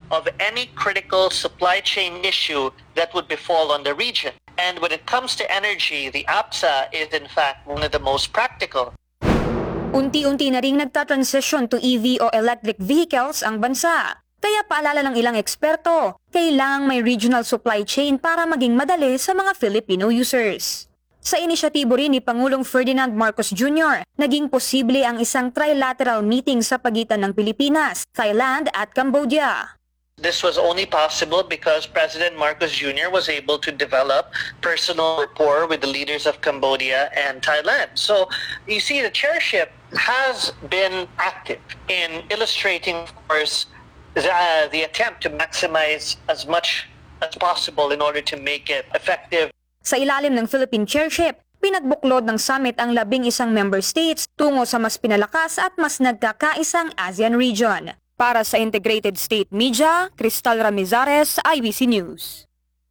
of any critical supply chain issue that would befall on the region. And when it comes to energy, the APSA is in fact one of the most practical. Unti-unti na ring nagta-transition to EV o electric vehicles ang bansa. Kaya paalala ng ilang eksperto, kailangang may regional supply chain para maging madali sa mga Filipino users. Sa inisyatibo rin ni Pangulong Ferdinand Marcos Jr., naging posible ang isang trilateral meeting sa pagitan ng Pilipinas, Thailand at Cambodia. This was only possible because President Marcos Jr. was able to develop personal rapport with the leaders of Cambodia and Thailand. So you see, the chairship has been active in illustrating, of course, the attempt to maximize as much as possible in order to make it effective. Sa ilalim ng Philippine chairship, pinagbuklod ng summit ang 11 member states tungo sa mas pinalakas at mas nagkakaisang ASEAN region. Para sa Integrated State Media, Cristal Ramizares, IBC News.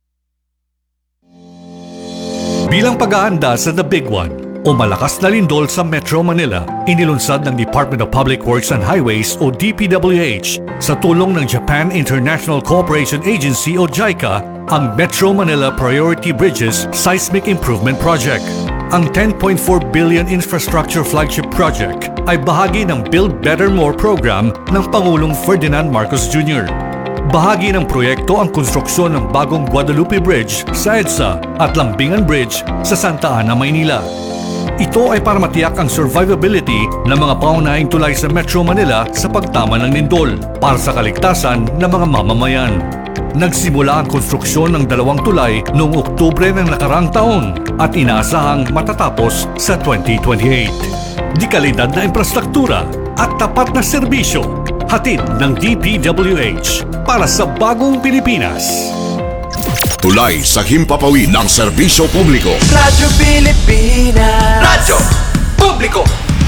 Bilang pag-aanda sa The Big One o malakas na lindol sa Metro Manila, inilunsad ng Department of Public Works and Highways o DPWH sa tulong ng Japan International Cooperation Agency o JICA ang Metro Manila Priority Bridges Seismic Improvement Project. Ang 10.4 billion infrastructure flagship project ay bahagi ng Build Better More program ng Pangulong Ferdinand Marcos Jr. Bahagi ng proyekto ang konstruksyon ng bagong Guadalupe Bridge sa EDSA at Lambingan Bridge sa Santa Ana, Maynila. Ito ay para matiyak ang survivability ng mga pangunahing tulay sa Metro Manila sa pagtama ng lindol para sa kaligtasan ng mga mamamayan. Nagsimula ang konstruksyon ng 2 tulay noong Oktubre ng nakarang taon at inaasahang matatapos sa 2028. Di kalidad na infrastruktura at tapat na serbisyo, hatid ng DPWH para sa bagong Pilipinas. Tulay sa himpapawid ng serbisyo publiko. Radyo Pilipinas. Radyo Publiko.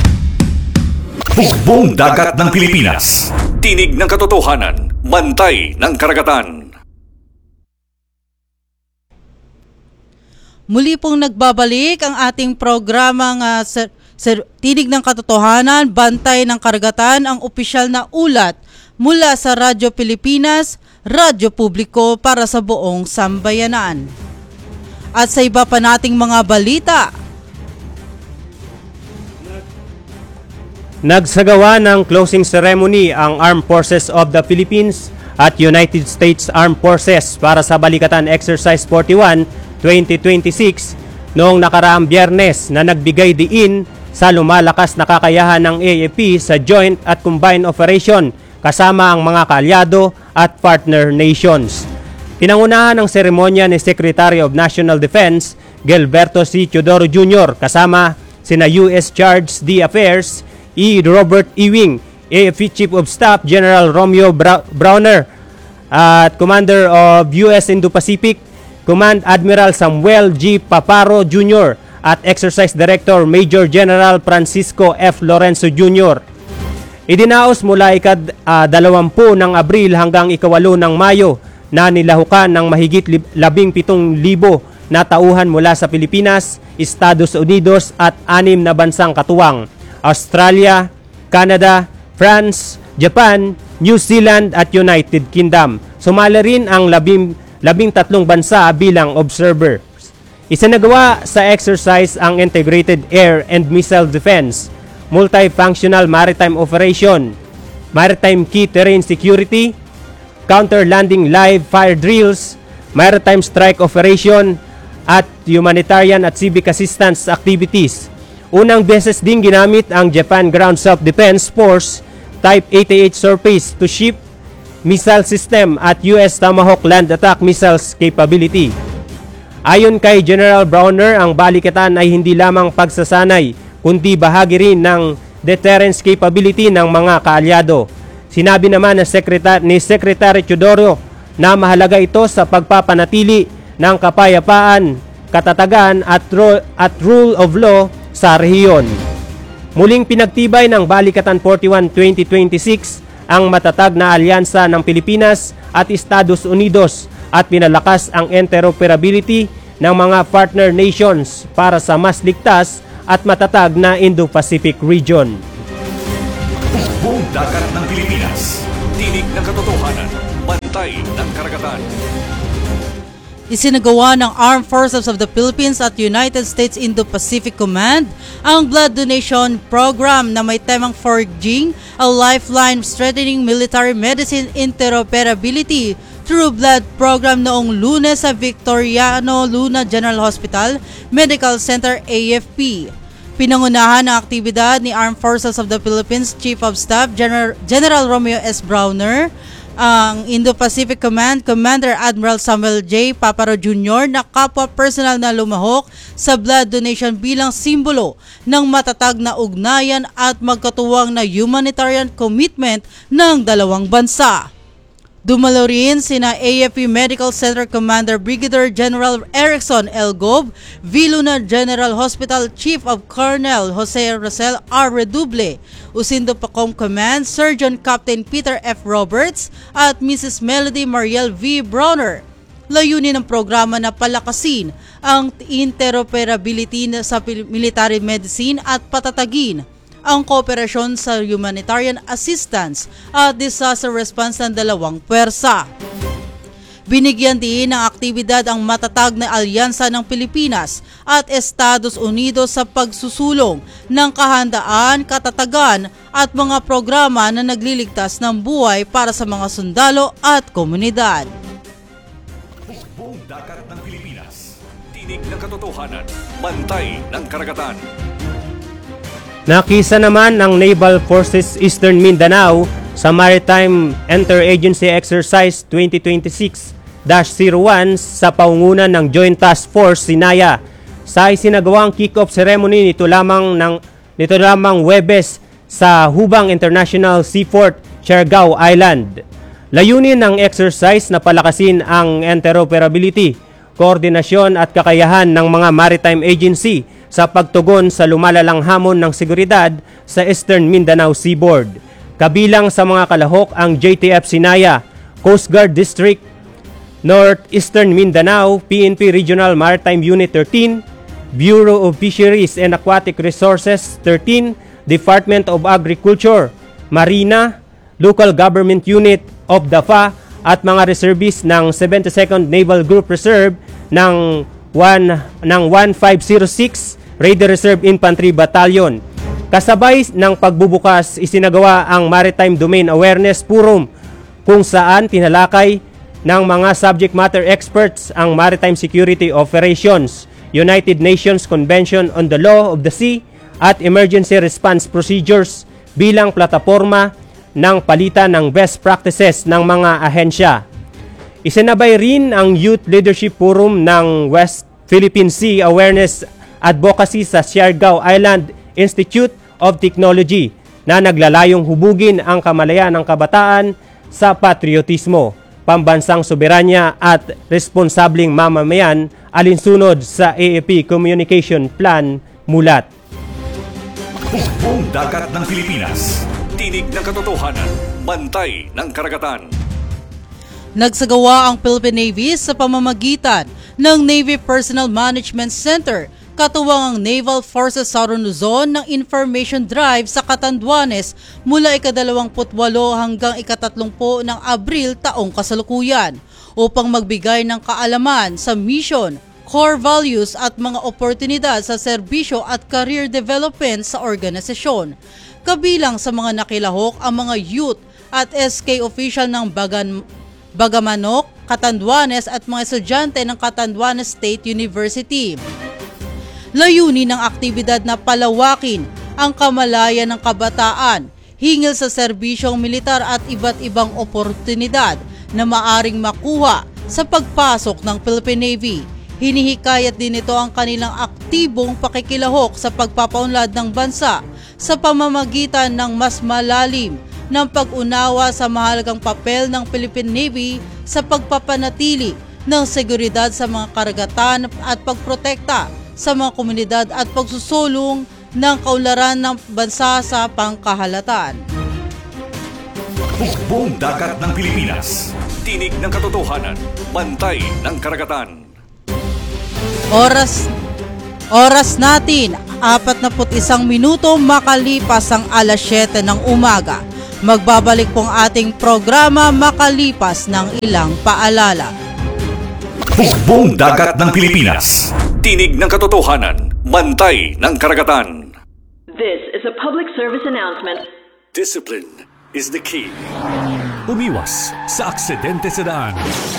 Bugbong dagat ng Pilipinas. Tinig ng katotohanan. Bantay ng karagatan. Muli pong nagbabalik ang ating programang Tinig ng Katotohanan, Bantay ng Karagatan, ang opisyal na ulat mula sa Radyo Pilipinas, Radyo Publiko para sa buong sambayanan. At sa iba pa nating mga balita, nagsagawa ng closing ceremony ang Armed Forces of the Philippines at United States Armed Forces para sa Balikatan Exercise 41 2026 noong nakaraang Biyernes na nagbigay diin sa lumalakas na kakayahan ng AFP sa joint at combined operation kasama ang mga kaalyado at partner nations. Pinangunahan ng seremonya ni Secretary of National Defense Gilberto C. Teodoro Jr. kasama sina U.S. Charge d'Affaires Robert Ewing, AFP Chief of Staff General Romeo Browner at Commander of U.S. Indo-Pacific Command Admiral Samuel G. Paparo Jr. at Exercise Director Major General Francisco F. Lorenzo Jr. Idinaos mula ika-20 ng Abril hanggang ika-8 ng Mayo na nilahukan ng mahigit 17,000 na tauhan mula sa Pilipinas, Estados Unidos at 6 na bansang katuwang: Australia, Canada, France, Japan, New Zealand at United Kingdom. Sumali rin ang 13 bansa bilang observer. Isinagawa sa exercise ang Integrated Air and Missile Defense, Multifunctional Maritime Operation, Maritime Key Terrain Security, Counter-Landing Live Fire Drills, Maritime Strike Operation, at Humanitarian at Civic Assistance Activities. Unang beses din ginamit ang Japan Ground Self-Defense Force Type 88 Surface-to-Ship Missile System at US Tomahawk Land Attack Missiles Capability. Ayon kay General Browner, ang balikatan ay hindi lamang pagsasanay, kundi bahagi rin ng deterrence capability ng mga kaalyado. Sinabi naman ni Secretary Teodoro na mahalaga ito sa pagpapanatili ng kapayapaan, katatagan at rule of law sa rehiyon. Muling pinagtibay ng Balikatan 41 2026 ang matatag na alyansa ng Pilipinas at Estados Unidos at pinalakas ang interoperability ng mga partner nations para sa mas ligtas at matatag na Indo-Pacific region. Buong dagat ng Pilipinas, tinig ng katotohanan, Bantay ng Karagatan. Isinagawa ng Armed Forces of the Philippines at United States Indo-Pacific Command ang blood donation program na may temang Forging a Lifeline Strengthening Military Medicine Interoperability through Blood program noong Lunes sa Victoriano Luna General Hospital Medical Center AFP. Pinangunahan ang aktibidad ni Armed Forces of the Philippines Chief of Staff General Romeo S. Browner, ang Indo-Pacific Command Commander Admiral Samuel J. Paparo Jr. na kapwa personal na lumahok sa blood donation bilang simbolo ng matatag na ugnayan at magkatuwang na humanitarian commitment ng dalawang bansa. Dumalo rin sina AFP Medical Center Commander Brigadier General Erickson L. Gob, Viluna General Hospital Chief of Colonel Jose Rosel R. Reduble, Usindo Pacom Command Surgeon Captain Peter F. Roberts at Mrs. Melody Mariel V. Browner. Layunin ng programa na palakasin ang interoperability sa military medicine at patatagin ang kooperasyon sa humanitarian assistance at disaster response ng dalawang puwersa. Binigyan din ng aktibidad ang matatag na alyansa ng Pilipinas at Estados Unidos sa pagsusulong ng kahandaan, katatagan at mga programa na nagliligtas ng buhay para sa mga sundalo at komunidad. Buong dagat ng Pilipinas. Tinig ng katotohanan. Bantay ng Karagatan. Nakisa naman ng Naval Forces Eastern Mindanao sa Maritime Interagency Exercise 2026-01 sa paungunan ng Joint Task Force Sinaya sa isinagawang kick-off ceremony nito lamang Huwebes sa Hubang International Seaport, Siargao Island. Layunin ng exercise na palakasin ang interoperability, koordinasyon at kakayahan ng mga maritime agency sa pagtugon sa lumalalang hamon ng seguridad sa Eastern Mindanao Seaboard. Kabilang sa mga kalahok ang JTF Sinaya, Coast Guard District, Northeastern Mindanao, PNP Regional Maritime Unit 13, Bureau of Fisheries and Aquatic Resources 13, Department of Agriculture, Marina, Local Government Unit of DAFA at mga reservists ng 72nd Naval Group Reserve ng 1506 Raider Reserve Infantry Battalion. Kasabay ng pagbubukas, isinagawa ang Maritime Domain Awareness Forum kung saan tinalakay ng mga subject matter experts ang maritime security operations, United Nations Convention on the Law of the Sea at emergency response procedures bilang plataforma ng palitan ng best practices ng mga ahensya. Isinabay rin ang Youth Leadership Forum ng West Philippine Sea Awareness Advocacy sa Siargao Island Institute of Technology na naglalayong hubugin ang kamalayan ng kabataan sa patriotismo, pambansang soberanya at responsableng mamamayan alinsunod sa AFP Communication Plan Mulat. Buong dagat ng Pilipinas. Tinig ng katotohanan. Bantay ng Karagatan. Nagsagawa ang Philippine Navy sa pamamagitan ng Navy Personnel Management Center katuwang ang Naval Forces Southern Luzon ng information drive sa Catanduanes mula ika-28 hanggang ika-30 ng Abril taong kasalukuyan upang magbigay ng kaalaman sa mission, core values at mga oportunidad sa serbisyo at career development sa organisasyon. Kabilang sa mga nakilahok ang mga youth at SK official ng Bagamanok, Catanduanes at mga estudyante ng Catanduanes State University. Layunin ng aktibidad na palawakin ang kamalayan ng kabataan hinggil sa serbisyong militar at iba't ibang oportunidad na maaring makuha sa pagpasok ng Philippine Navy. Hinihikayat din ito ang kanilang aktibong pakikilahok sa pagpapaunlad ng bansa sa pamamagitan ng mas malalim ng pag-unawa sa mahalagang papel ng Philippine Navy sa pagpapanatili ng seguridad sa mga karagatan at pagprotekta sa mga komunidad at pagsusulong ng kaunlaran ng bansa sa pangkahalatan. Buong dagat ng Pilipinas. Tinig ng katotohanan. Bantay ng Karagatan. Oras natin, 41 minuto makalipas ang alas 7 ng umaga. Magbabalik pong ating programa makalipas ng ilang paalala. Hukbong dagat ng Pilipinas. Tinig ng katotohanan. Bantay ng karagatan. This is a public service announcement. Discipline is the key. Umiwas sa aksidente sa daan.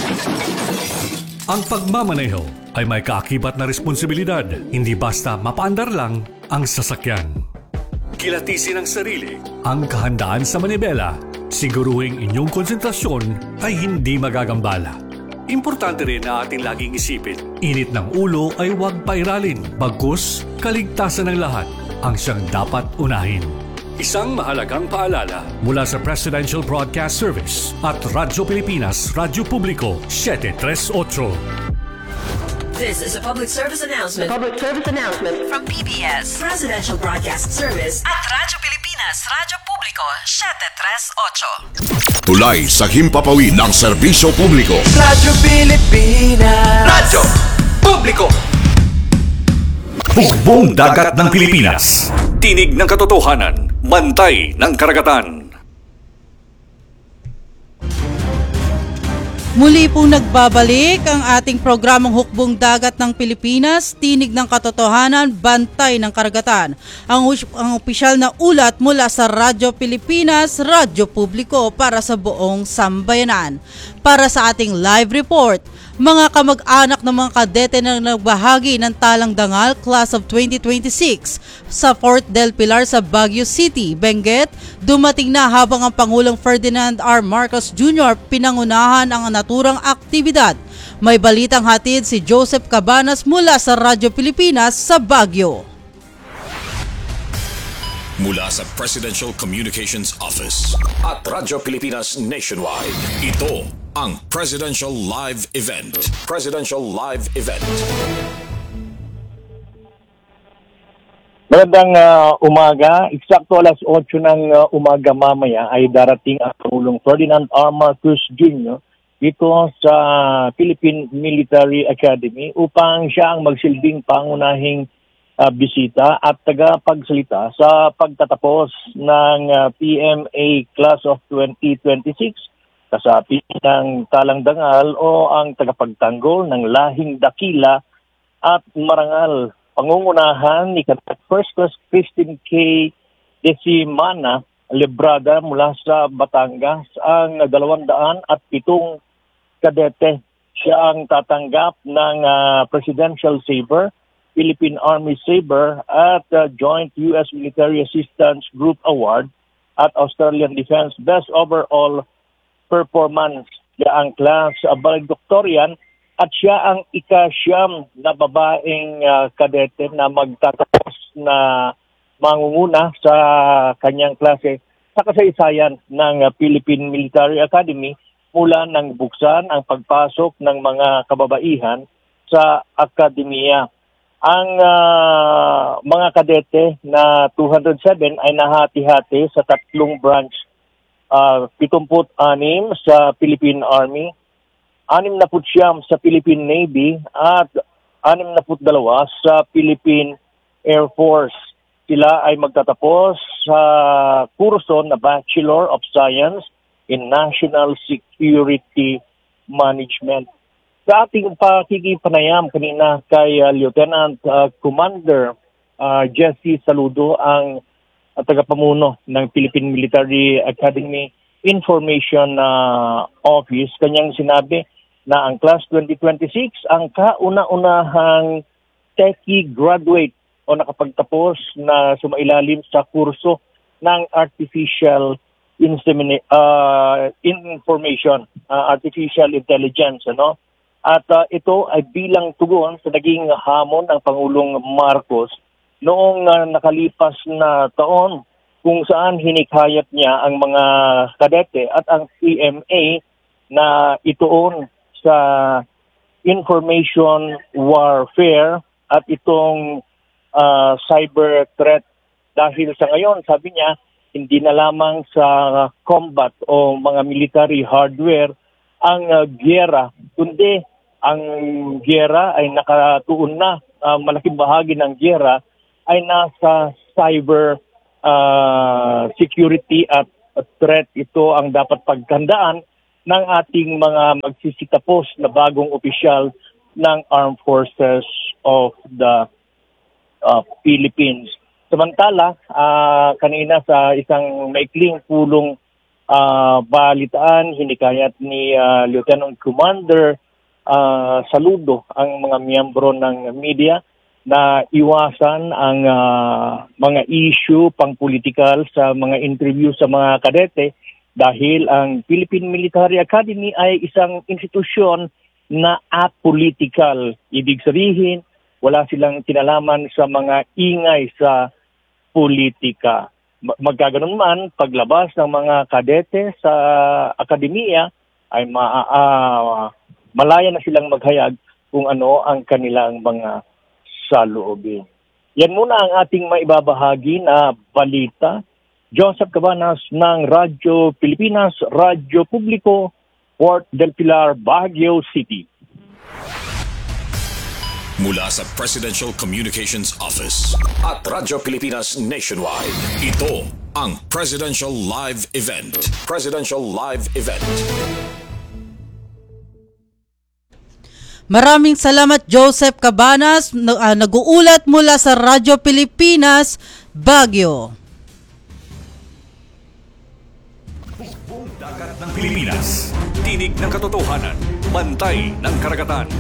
Ang pagmamaneho ay may kaakibat na responsibilidad. Hindi basta mapaandar lang ang sasakyan. Kilatisin ang sarili, ang kahandaan sa manibela. Siguruhing inyong konsentrasyon ay hindi magagambala. Importante rin na ating laging isipin, init ng ulo ay huwag pairalin. Bagkus, kaligtasan ng lahat ang siyang dapat unahin. Isang mahalagang paalala mula sa Presidential Broadcast Service at Radyo Pilipinas, Radyo Publiko, 738. This is a public service announcement. Public service announcement From PBS, Presidential Broadcast Service at Radyo Pilipinas, Radyo Publiko, 738. Tulay sa himpapawid ng serbisyo publiko. Radyo Pilipinas. Radyo Publiko. Hukbong dagat ng Pilipinas. Tinig ng katotohanan. Bantay ng karagatan. Muli pong nagbabalik ang ating programang Hukbong Dagat ng Pilipinas, Tinig ng Katotohanan, Bantay ng Karagatan. Ang opisyal na ulat mula sa Radyo Pilipinas, Radyo Publiko para sa buong sambayanan. Para sa ating live report, mga kamag-anak ng mga kadete na nagbahagi ng Talang Dangal Class of 2026 sa Fort del Pilar sa Baguio City, Benguet, dumating na habang ang Pangulong Ferdinand R. Marcos Jr. pinangunahan ang naturang aktibidad. May balitang hatid si Joseph Cabanas mula sa Radyo Pilipinas sa Baguio. Mula sa Presidential Communications Office at Radyo Pilipinas Nationwide, ito ang Presidential Live Event. Presidential Live Event. Magandang umaga. Eksakto alas 8 ng umaga mamaya ay darating ang Pangulong Ferdinand R. Marcos Jr. dito sa Philippine Military Academy upang siya ang magsilbing pangunahing bisita at tagapagsalita sa pagtatapos ng PMA Class of 2026 kasapi ng Talang Dangal o ang tagapagtanggol ng lahing dakila at marangal. Pangungunahan ni First Class Christine K. Decimana Lebrada mula sa Batangas ang 207 kadete. Siya ang tatanggap ng Presidential Saber, Philippine Army Saber at Joint U.S. Military Assistance Group Award at Australian Defense Best Overall Performance. Siya ang class valedictorian at siya ang ika-siyam na babaeng kadete na magtatapos na mangunguna sa kanyang klase sa kasaysayan ng Philippine Military Academy mula nang buksan ang pagpasok ng mga kababaihan sa akademiya. Ang mga kadete na 207 ay nahati-hati sa tatlong branch. 76 sa Philippine Army, 69 sa Philippine Navy at 62 sa Philippine Air Force. Sila ay magtatapos sa kurso na Bachelor of Science in National Security Management. Sa ating pakikipanayam kanina kay Lieutenant Commander Jesse Saludo, ang tagapamuno ng Philippine Military Academy Information Office, kanyang sinabi na ang Class 2026 ang kauna-unahang techie graduate o nakapagtapos na sumailalim sa kurso ng Artificial Information, Artificial Intelligence, ano? At ito ay bilang tugon sa naging hamon ng Pangulong Marcos noong nakalipas na taon kung saan hinikayat niya ang mga kadete at ang PMA na ituon sa information warfare at itong cyber threat. Dahil sa ngayon, sabi niya, hindi na lamang sa combat o mga military hardware ang gyera, kundi ang gyera ay nakatuon na, malaking bahagi ng gyera ay nasa cyber security at threat ito ang dapat pagtandaan ng ating mga magsisikapos na bagong opisyal ng Armed Forces of the Philippines. Samantala, kanina sa isang maikling pulong balitaan, hinikayat ni Lieutenant Commander Saludo ang mga miyembro ng media na iwasan ang mga issue pang-politikal sa mga interview sa mga kadete dahil ang Philippine Military Academy ay isang institusyon na apolitical. Ibig sabihin, wala silang kinalaman sa mga ingay sa politika. Magkaganon man, paglabas ng mga kadete sa akademiya ay malaya na silang maghayag kung ano ang kanilang mga saloobin. Yan muna ang ating maibabahagi na balita. Joseph Cabanas ng Radyo Pilipinas, Radyo Publiko, Port del Pilar, Baguio City. Mula sa Presidential Communications Office at Radyo Pilipinas Nationwide, ito ang Presidential Live Event. Presidential Live Event. Maraming salamat Joseph Cabanas, nag-uulat mula sa Radyo Pilipinas, Baguio. Dagat ng Pilipinas, tinig ng katotohanan, bantay ng karagatan.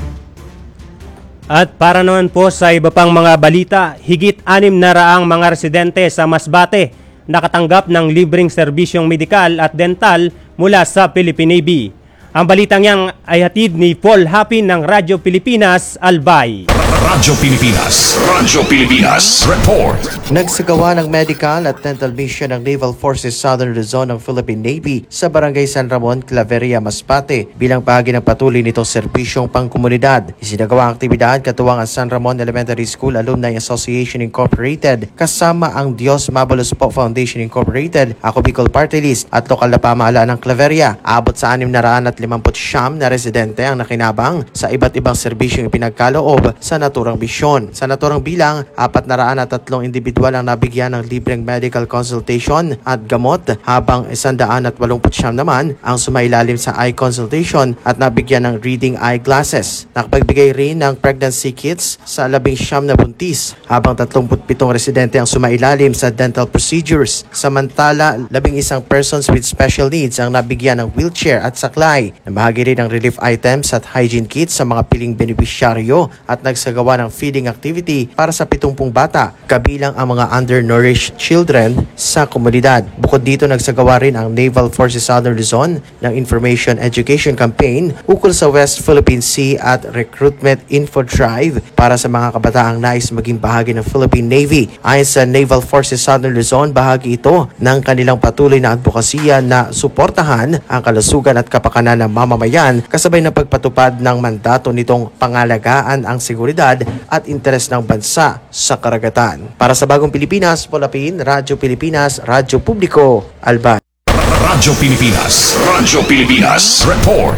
At para naman po sa iba pang mga balita, higit 600 mga residente sa Masbate nakatanggap ng libreng serbisyong medikal at dental mula sa Philippine Navy. Ang balitang yang ay hatid ni Paul Hapin ng Radyo Pilipinas, Albay. Radyo Pilipinas. Radyo Pilipinas. Report. Nagsagawa ng medical at dental mission ng Naval Forces Southern Luzon ng Philippine Navy sa Barangay San Ramon, Claveria, Masbate bilang bahagi ng patuloy nitong serbisyong pangkomunidad. Isinagawa ang aktibidad katuwang ang San Ramon Elementary School Alumni Association Incorporated kasama ang Dios Mabalos Po Foundation Incorporated, Ako Bicol Party List at lokal na pamahalaan ng Claveria. Abot sa 659 na residente ang nakinabang sa iba't ibang serbisyong ipinagkaloob sa naturang misyon. Sa naturang bilang, 403 individual ang nabigyan ng libreng medical consultation at gamot habang 189 naman ang sumailalim sa eye consultation at nabigyan ng reading eyeglasses. Nakapagbigay rin ng pregnancy kits sa 19 na buntis habang 37 residente ang sumailalim sa dental procedures. Samantala, 11 persons with special needs ang nabigyan ng wheelchair at saklay. Nabahagi rin ng relief items at hygiene kits sa mga piling benepisyaryo at nagsagawa ng feeding activity para sa 70 bata, kabilang ang mga undernourished children sa komunidad. Bukod dito, nagsagawa rin ang Naval Forces Southern Luzon ng Information Education Campaign ukol sa West Philippine Sea at Recruitment Info Drive para sa mga kabataang nais maging bahagi ng Philippine Navy. Ayon sa Naval Forces Southern Luzon, bahagi ito ng kanilang patuloy na advokasya na suportahan ang kalusugan at kapakanan ng mamamayan kasabay ng pagpatupad ng mandato nitong pangalagaan ang seguridad at interes ng bansa sa karagatan. Para sa Bagong Pilipinas, Polapin, Radyo Pilipinas, Radyo Publiko, Albay. Radyo Pilipinas. Radyo Pilipinas. Report.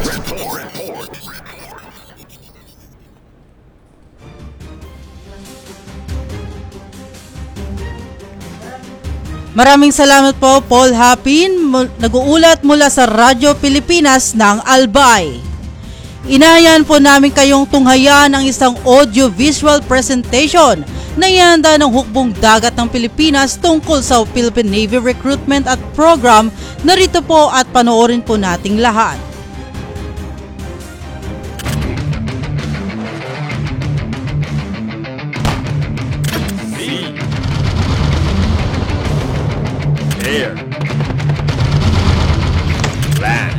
Maraming salamat po Paul Hapin, nag-uulat mula sa Radyo Pilipinas ng Albay. Inayan po namin kayong tunghayan ang isang audio-visual presentation na ihanda ng Hukbong Dagat ng Pilipinas tungkol sa Philippine Navy Recruitment at Program. Narito po at panoorin po nating lahat. Air. Land.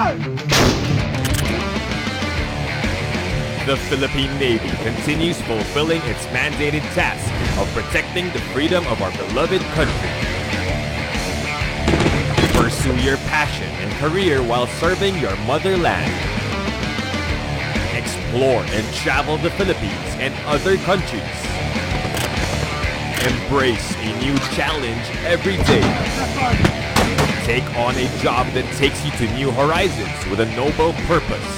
The Philippine Navy continues fulfilling its mandated task of protecting the freedom of our beloved country. Pursue your passion and career while serving your motherland. Explore and travel the Philippines and other countries. Embrace a new challenge every day. Take on a job that takes you to new horizons with a noble purpose.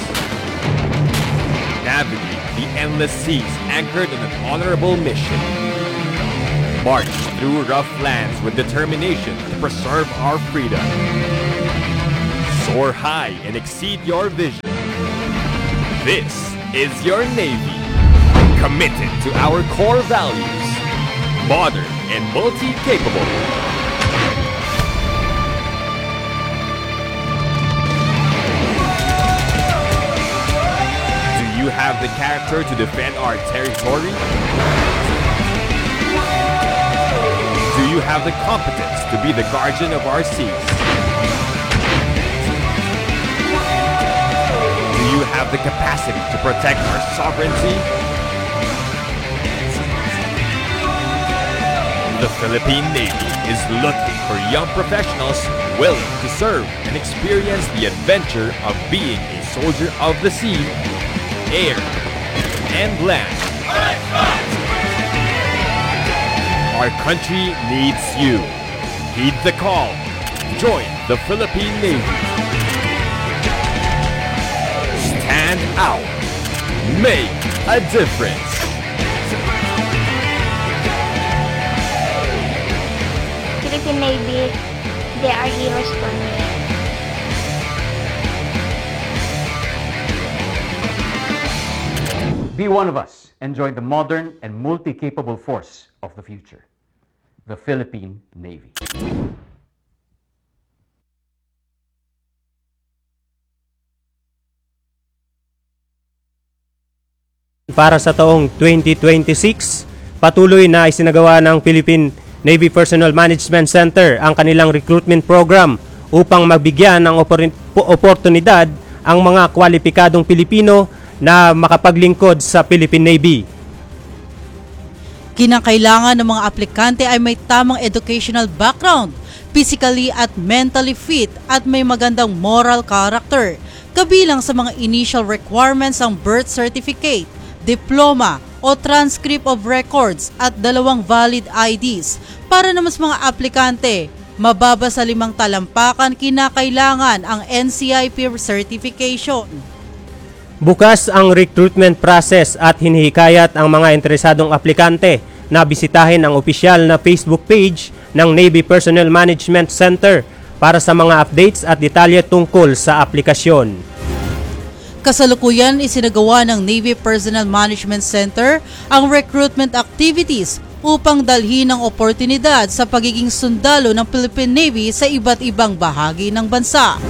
Navigate the endless seas anchored in an honorable mission. march through rough lands with determination to preserve our freedom. Soar high and exceed your vision. This is your Navy, committed to our core values, modern and multi-capable. Do you have the character to defend our territory? Do you have the competence to be the guardian of our seas? Do you have the capacity to protect our sovereignty? The Philippine Navy is looking for young professionals willing to serve and experience the adventure of being a soldier of the sea, air, and land. Our country needs you. Heed the call. Join the Philippine Navy. Stand out. Make a difference. Philippine Navy, they are heroes for me. Be one of us and join the modern and multi-capable force of the future, the Philippine Navy. Para sa taong 2026, patuloy na isinagawa ng Philippine Navy Personnel Management Center ang kanilang recruitment program upang magbigyan ng oportunidad ang mga kwalipikadong Pilipino na makapaglingkod sa Philippine Navy. Kinakailangan ng mga aplikante ay may tamang educational background, physically at mentally fit at may magandang moral character. Kabilang sa mga initial requirements ang birth certificate, diploma o transcript of records at 2 valid IDs. Para naman sa mga aplikante, mababa sa 5 talampakan, kinakailangan ang NCIP certification. Bukas ang recruitment process at hinihikayat ang mga interesadong aplikante na bisitahin ang opisyal na Facebook page ng Navy Personnel Management Center para sa mga updates at detalye tungkol sa aplikasyon. Kasalukuyan isinagawa ng Navy Personnel Management Center ang recruitment activities upang dalhin ang oportunidad sa pagiging sundalo ng Philippine Navy sa iba't ibang bahagi ng bansa.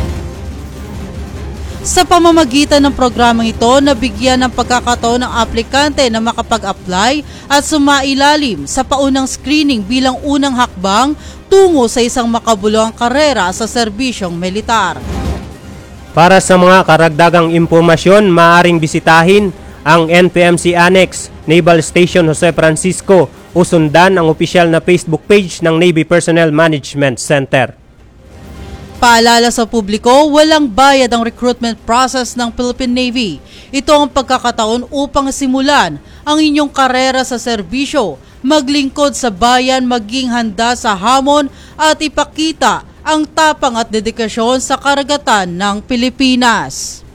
Sa pamamagitan ng programang ito, nabigyan ng pagkakataon ng aplikante na makapag-apply at sumailalim sa paunang screening bilang unang hakbang tungo sa isang makabuluhang karera sa serbisyong militar. Para sa mga karagdagang impormasyon, maaaring bisitahin ang NPMC Annex, Naval Station Jose Francisco o sundan ang opisyal na Facebook page ng Navy Personnel Management Center. Paalala sa publiko, walang bayad ang recruitment process ng Philippine Navy. Ito ang pagkakataon upang simulan ang inyong karera sa serbisyo, maglingkod sa bayan, maging handa sa hamon at ipakita ang tapang at dedikasyon sa karagatan ng Pilipinas.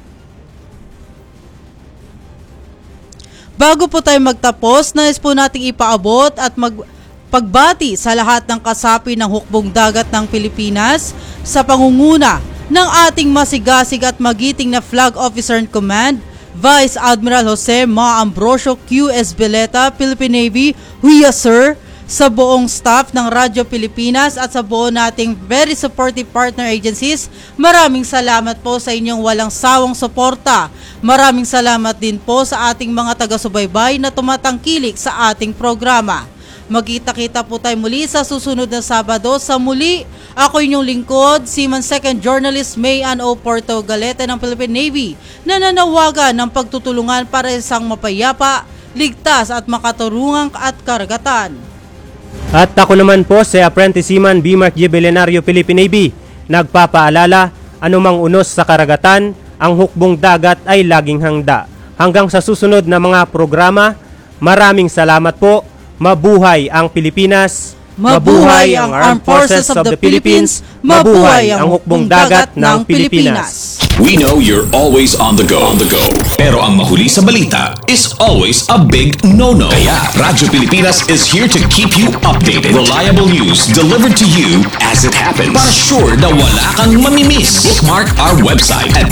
Bago po tayo magtapos, nais po nating ipaabot at pagbati sa lahat ng kasapi ng hukbong dagat ng Pilipinas sa pangunguna ng ating masigasig at magiting na Flag Officer in Command, Vice Admiral Jose Ma Ambrosio Q. Esbeleta, Philippine Navy. Huya sir, sa buong staff ng Radyo Pilipinas at sa buo nating very supportive partner agencies, maraming salamat po sa inyong walang sawang suporta. Maraming salamat din po sa ating mga taga-subaybay na tumatangkilik sa ating programa. Magkita-kita po tayo muli sa susunod na Sabado. Sa muli, ako inyong lingkod, Seaman Second Journalist Mayan O. Porto Galete ng Philippine Navy, na nanawagan ng pagtutulungan para isang mapayapa, ligtas at makaturungang at karagatan. At ako naman po si Apprentice Seaman B. Mark G. Belenario, Philippine Navy, nagpapaalala, anumang unos sa karagatan, ang hukbong dagat ay laging handa. Hanggang sa susunod na mga programa, maraming salamat po. Mabuhay ang Pilipinas, mabuhay ang Armed Forces of the Philippines, mabuhay ang hukbong dagat ng Pilipinas. We know you're always on the go. Pero ang mahuli sa balita is always a big no-no. Kaya Radyo Pilipinas is here to keep you updated. Reliable news delivered to you as it happens. Para sure na wala kang mamimiss. Bookmark our website at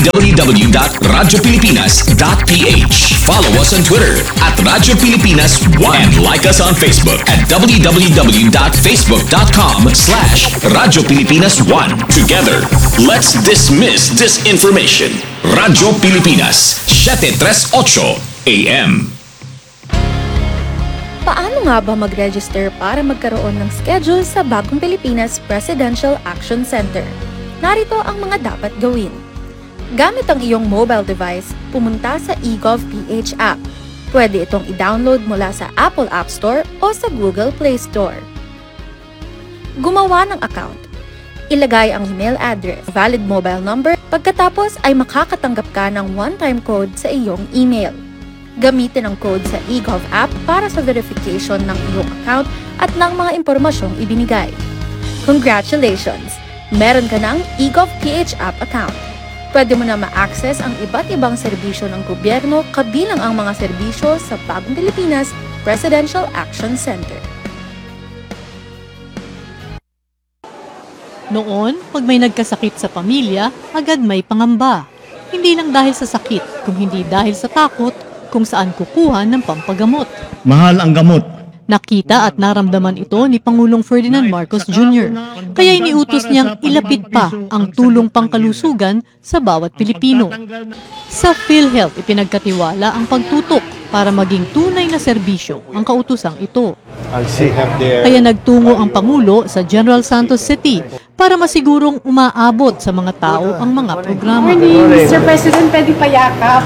www.radiopilipinas.ph. Follow us on Twitter at Radyo Pilipinas 1 and like us on Facebook at www.facebook.com/Radyo Pilipinas 1. Together, let's dismiss disinformation. Radyo Pilipinas, 738 AM. Paano nga ba mag-register para magkaroon ng schedule sa Bagong Pilipinas Presidential Action Center? Narito ang mga dapat gawin. Gamit ang iyong mobile device, pumunta sa eGov.ph app. Pwede itong i-download mula sa Apple App Store o sa Google Play Store. Gumawa ng account. Ilagay ang email address, valid mobile number, pagkatapos ay makakatanggap ka ng one-time code sa iyong email. Gamitin ang code sa eGov app para sa verification ng iyong account at ng mga impormasyong ibinigay. Congratulations! Meron ka ng eGov.ph app account. Pwede mo na ma-access ang iba't ibang serbisyo ng gobyerno kabilang ang mga serbisyo sa Bagong Pilipinas Presidential Action Center. Noon, pag may nagkasakit sa pamilya, agad may pangamba. Hindi lang dahil sa sakit, kung hindi dahil sa takot kung saan kukuha ng pampagamot. Mahal ang gamot. Nakita at naramdaman ito ni Pangulong Ferdinand Marcos Jr. Kaya iniutos niyang ilapit pa ang tulong pangkalusugan sa bawat Pilipino. Sa PhilHealth, ipinagkatiwala ang pagtutok para maging tunay na serbisyo ang kautusang ito. Kaya nagtungo ang Pangulo sa General Santos City para masigurong umaabot sa mga tao ang mga programa. Mr. President, pwede pa yakap.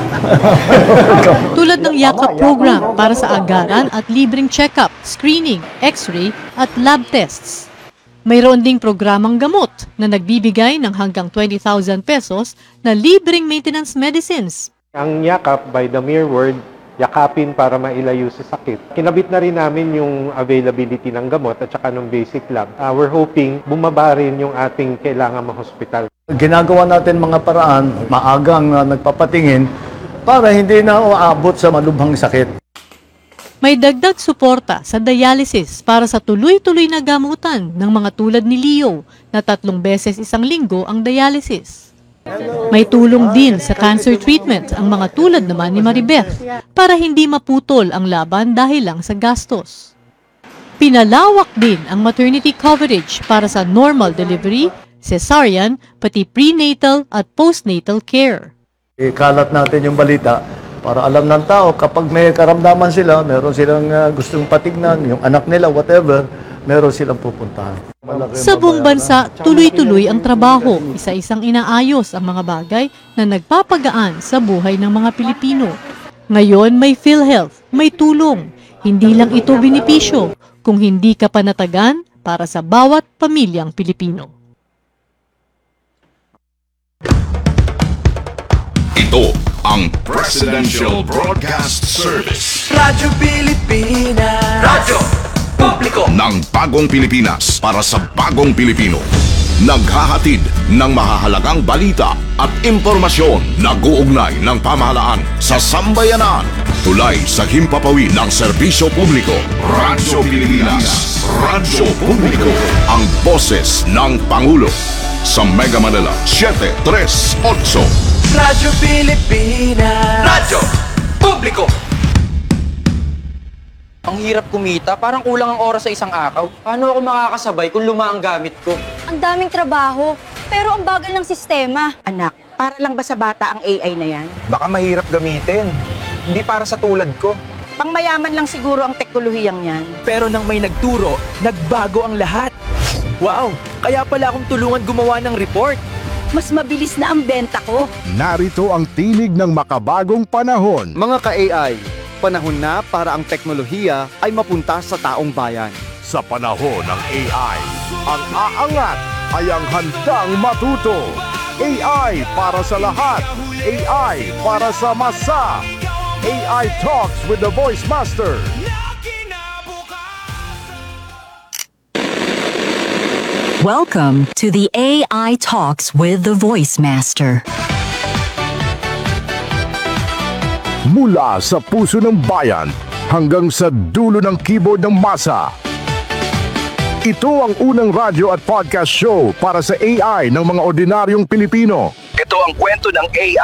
Tulad ng yakap program para sa agaran at libreng check-up, screening, x-ray at lab tests. Mayroon ding programang gamot na nagbibigay ng hanggang 20,000 pesos na libreng maintenance medicines. Ang yakap, by the mere word, yakapin para mailayo sa sakit. Kinabit na rin namin yung availability ng gamot at saka ng basic lab. We're hoping bumaba rin yung ating kailangan ma-hospital. Ginagawa natin mga paraan, maagang nagpapatingin para hindi na uabot sa malubhang sakit. May dagdag suporta sa dialysis para sa tuloy-tuloy na gamutan ng mga tulad ni Leo na 3 beses isang linggo ang dialysis. May tulong din sa cancer treatment ang mga tulad naman ni Maribeth para hindi maputol ang laban dahil lang sa gastos. Pinalawak din ang maternity coverage para sa normal delivery, cesarean, pati prenatal at postnatal care. Ikalat natin yung balita para alam ng tao kapag may karamdaman sila, meron silang gustong patignan, yung anak nila, whatever, meron silang pupuntahan. Sa buong bansa, tuloy-tuloy ang trabaho, isa-isang inaayos ang mga bagay na nagpapagaan sa buhay ng mga Pilipino. Ngayon may PhilHealth, may tulong. Hindi lang ito benepisyo, kung hindi ka panatagan para sa bawat pamilyang Pilipino. Ito ang Presidential Broadcast Service. Radyo Pilipinas. Radyo Publiko ng Bagong Pilipinas para sa Bagong Pilipino. Naghahatid ng mahahalagang balita at impormasyon na guugnay ng pamahalaan sa sambayanan. Tulay sa himpapawid ng serbisyo publiko. Radyo Pilipinas. Radyo Publiko. Ang boses ng Pangulo. Sa Mega Manila, 738. Radyo Pilipinas. Radyo Publiko. Ang hirap kumita, parang kulang ang oras sa isang araw. Paano ako makakasabay kung luma ang gamit ko? Ang daming trabaho, pero ang bagal ng sistema. Anak, para lang ba sa bata ang AI na yan? Baka mahirap gamitin. Hindi para sa tulad ko. Pangmayaman lang siguro ang teknolohiyang yan. Pero nang may nagturo, nagbago ang lahat. Wow, kaya pala akong tulungan gumawa ng report. Mas mabilis na ang benta ko. Narito ang tinig ng makabagong panahon. Mga ka-AI, panahon na para ang teknolohiya ay mapunta sa taong bayan. Sa panahon ng AI, ang aangat ay ang handang matuto. AI para sa lahat. AI para sa masa. AI Talks with the Voice Master. Welcome to the AI Talks with the Voice Master. Mula sa puso ng bayan hanggang sa dulo ng keyboard ng masa. Ito ang unang radyo at podcast show para sa AI ng mga ordinaryong Pilipino. Ito ang kwento ng AI